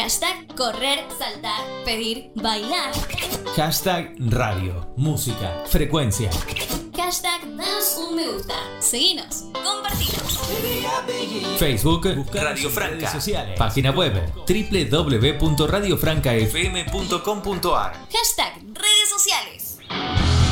Hashtag correr, saltar, pedir, bailar. Hashtag radio, música, frecuencia. Hashtag danos un me gusta. Seguinos, compartinos. Facebook, Radio Franca. Página web, www.radiofrancafm.com.ar. Hashtag redes sociales.